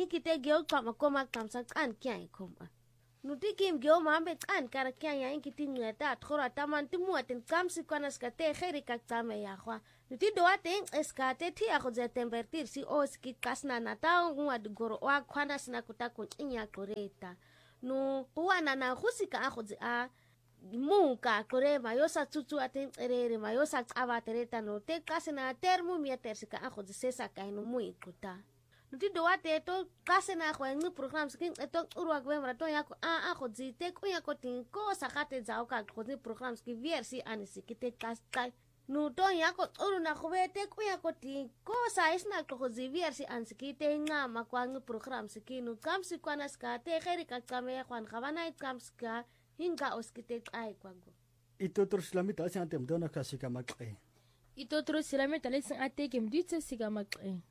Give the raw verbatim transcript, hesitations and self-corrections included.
Nikite gyo kama koma kamsa kan kya ikoma. Nuti kim gyo mambe kan kara kya ya inkiti ngeta thora taman timuatin kamsi kwanas kate kheri kaktame ya khwa. Nuti doate eskate ti ako ze tempertir si oski kasna na tao ngwad goro wa kwanas na kutako inya koreta. No puana na husika ako ze a muka kore mayosa tutu aten erere mayosa avatereta no te kasna termo mietersika ako ze sesa kaino muy kuta. Nuti doate to kasena ko ngi program skin eto urwa gwe mara to yako a a ko zite ko yako tin ko sakate zao ka ko ni program ski versi anisi kite kas kai nu to yako uru na ko bete ko yako tin ko sa isna ko zi versi anisi kite nga ma ko ngi program ski nu kam si kwana ska te kheri ka kame ya kwan khabana kam ska hinga oskite ai kwago ito terus lamita sa antem dona kasika makay ito terus lamita lesin ate kem ditse siga makay